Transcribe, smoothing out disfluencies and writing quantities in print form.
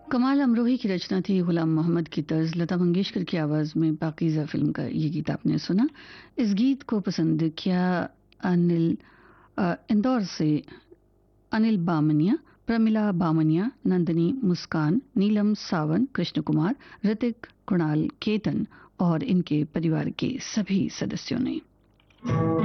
कमाल अमरोही की रचना थी, गुलाम मोहम्मद की तर्ज, लता मंगेशकर की आवाज़ में पाकीज़ा फिल्म का ये गीत आपने सुना। इस गीत को पसंद किया अनिल इंदौर से अनिल बामनिया, प्रमिला बामनिया, नंदिनी मुस्कान, नीलम सावन, कृष्ण कुमार, ऋतिक, कुणाल, केतन और इनके परिवार के सभी सदस्यों ने।